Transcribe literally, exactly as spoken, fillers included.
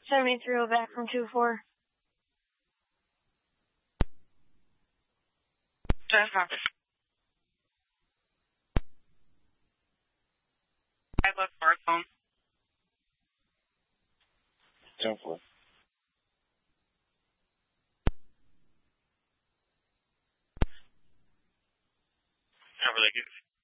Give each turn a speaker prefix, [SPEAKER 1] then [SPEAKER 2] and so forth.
[SPEAKER 1] seventy-three oh back from two four.
[SPEAKER 2] Ten copy. I left Mark home.
[SPEAKER 3] Ten four.
[SPEAKER 4] Cover that.